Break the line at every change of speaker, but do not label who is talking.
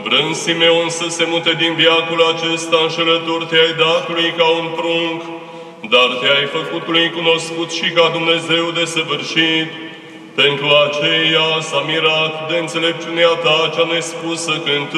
Vrând Simeon să se mute din veacul acesta, înșelător te-ai dat lui ca un prunc, dar te-ai făcut lui cunoscut și ca Dumnezeu desăvârșit. Pentru aceea s-a mirat de înțelepciunea ta cea nespusă cântând.